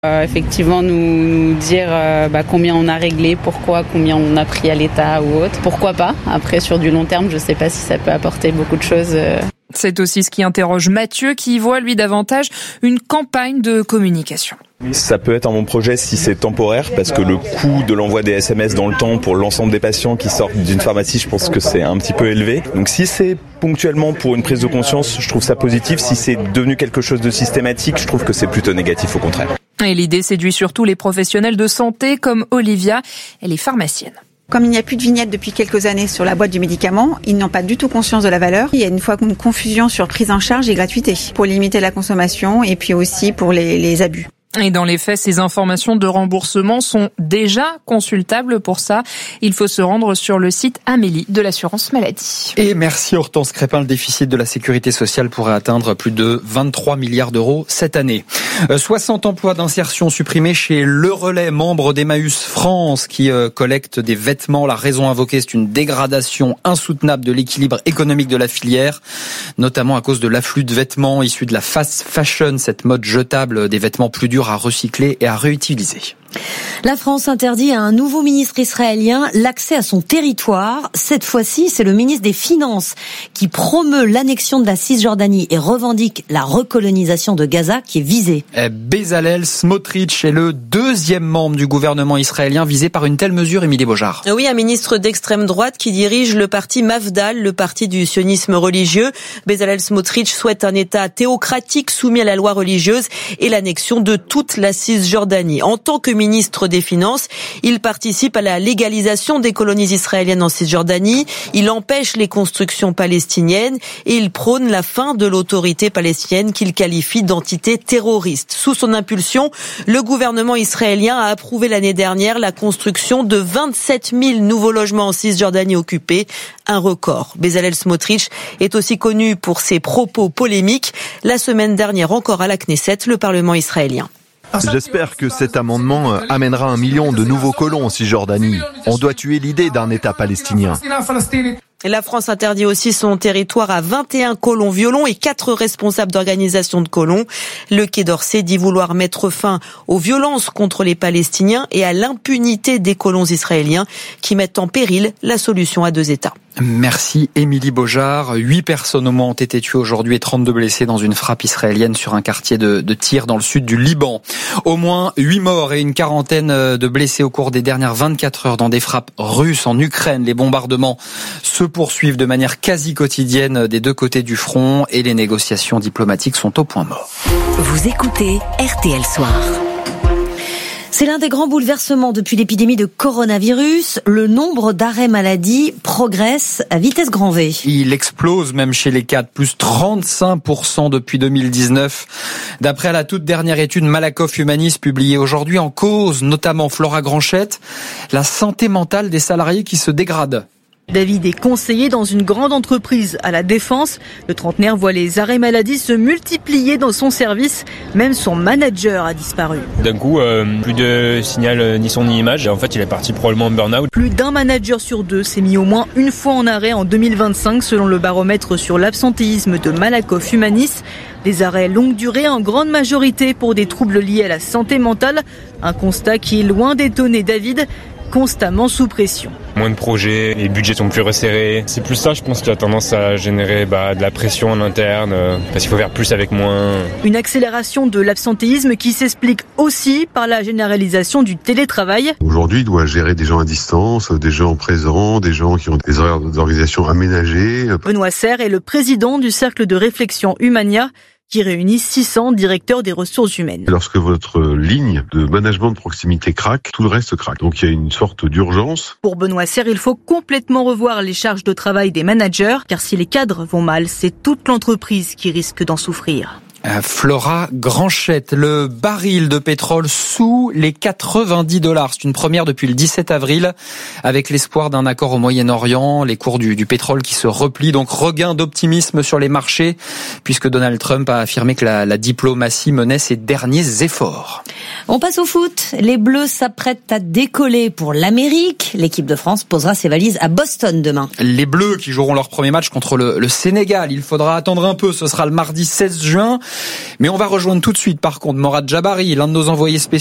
Effectivement, nous dire combien on a réglé, pourquoi, combien on a pris à l'État ou autre. Pourquoi pas ? Après, sur du long terme, je ne sais pas si ça peut apporter beaucoup de choses. C'est aussi ce qui interroge Mathieu, qui voit, lui, davantage une campagne de communication. Ça peut être un bon projet si c'est temporaire, parce que le coût de l'envoi des SMS dans le temps pour l'ensemble des patients qui sortent d'une pharmacie, je pense que c'est un petit peu élevé. Donc si c'est ponctuellement pour une prise de conscience, je trouve ça positif. Si c'est devenu quelque chose de systématique, je trouve que c'est plutôt négatif, au contraire. Et l'idée séduit surtout les professionnels de santé comme Olivia, elle est pharmacienne. Comme il n'y a plus de vignette depuis quelques années sur la boîte du médicament, ils n'ont pas du tout conscience de la valeur. Il y a une fois une confusion sur prise en charge et gratuité pour limiter la consommation et puis aussi pour les abus. Et dans les faits, ces informations de remboursement sont déjà consultables. Pour ça, il faut se rendre sur le site Amélie de l'assurance maladie. Et merci Hortense Crépin, le déficit de la sécurité sociale pourrait atteindre plus de 23 milliards d'euros cette année. 60 emplois d'insertion supprimés chez Le Relais, membre d'Emmaüs France, qui collecte des vêtements. La raison invoquée, c'est une dégradation insoutenable de l'équilibre économique de la filière, notamment à cause de l'afflux de vêtements issus de la fast fashion, cette mode jetable des vêtements plus durs à recycler et à réutiliser. La France interdit à un nouveau ministre israélien l'accès à son territoire. Cette fois-ci, c'est le ministre des Finances qui promeut l'annexion de la Cisjordanie et revendique la recolonisation de Gaza qui est visée. Bezalel Smotrich est le deuxième membre du gouvernement israélien visé par une telle mesure, Émilie Beaujard. Oui, un ministre d'extrême droite qui dirige le parti Mafdal, le parti du sionisme religieux. Bezalel Smotrich souhaite un État théocratique soumis à la loi religieuse et l'annexion de toute la Cisjordanie. En tant que ministre des Finances, il participe à la légalisation des colonies israéliennes en Cisjordanie, il empêche les constructions palestiniennes et il prône la fin de l'autorité palestinienne qu'il qualifie d'entité terroriste. Sous son impulsion, le gouvernement israélien a approuvé l'année dernière la construction de 27 000 nouveaux logements en Cisjordanie occupée, un record. Bezalel Smotrich est aussi connu pour ses propos polémiques. La semaine dernière encore à la Knesset, le Parlement israélien. J'espère que cet amendement amènera 1 million de nouveaux colons en Cisjordanie. On doit tuer l'idée d'un État palestinien. La France interdit aussi son territoire à 21 colons violons et 4 responsables d'organisations de colons. Le Quai d'Orsay dit vouloir mettre fin aux violences contre les Palestiniens et à l'impunité des colons israéliens qui mettent en péril la solution à 2 États. Merci Émilie Beaujard. 8 personnes au moins ont été tuées aujourd'hui et 32 blessés dans une frappe israélienne sur un quartier de Tyr dans le sud du Liban. Au moins 8 morts et une quarantaine de blessés au cours des dernières 24 heures dans des frappes russes en Ukraine. Les bombardements se poursuivent de manière quasi quotidienne des deux côtés du front et les négociations diplomatiques sont au point mort. Vous écoutez RTL Soir. C'est l'un des grands bouleversements depuis l'épidémie de coronavirus. Le nombre d'arrêts maladie progresse à vitesse grand V. Il explose même chez les cadres, plus 35% depuis 2019. D'après la toute dernière étude Malakoff Humanis publiée aujourd'hui, en cause notamment Flora Granchette, la santé mentale des salariés qui se dégrade. David est conseiller dans une grande entreprise à la Défense. Le trentenaire voit les arrêts maladie se multiplier dans son service. Même son manager a disparu. D'un coup, plus de signal ni son ni image. Et en fait, il est parti probablement en burn-out. Plus d'un manager sur 2 s'est mis au moins une fois en arrêt en 2025 selon le baromètre sur l'absentéisme de Malakoff Humanis. Des arrêts longue durée en grande majorité pour des troubles liés à la santé mentale. Un constat qui est loin d'étonner David, constamment sous pression. Moins de projets, les budgets sont plus resserrés. C'est plus ça, je pense, qui a tendance à générer de la pression en interne, parce qu'il faut faire plus avec moins. Une accélération de l'absentéisme qui s'explique aussi par la généralisation du télétravail. Aujourd'hui, il doit gérer des gens à distance, des gens présents, des gens qui ont des horaires d'organisation aménagés. Benoît Serre est le président du cercle de réflexion Humania, qui réunit 600 directeurs des ressources humaines. Lorsque votre ligne de management de proximité craque, tout le reste craque. Donc il y a une sorte d'urgence. Pour Benoît Serre, il faut complètement revoir les charges de travail des managers, car si les cadres vont mal, c'est toute l'entreprise qui risque d'en souffrir. Flora Granchette, le baril de pétrole sous les $90. C'est une première depuis le 17 avril, avec l'espoir d'un accord au Moyen-Orient, les cours du pétrole qui se replient, donc regain d'optimisme sur les marchés, puisque Donald Trump a affirmé que la diplomatie menait ses derniers efforts. On passe au foot. Les Bleus s'apprêtent à décoller pour l'Amérique. L'équipe de France posera ses valises à Boston demain. Les Bleus qui joueront leur premier match contre le Sénégal. Il faudra attendre un peu, ce sera le mardi 16 juin. Mais on va rejoindre tout de suite, par contre, Morad Jabari, l'un de nos envoyés spéciaux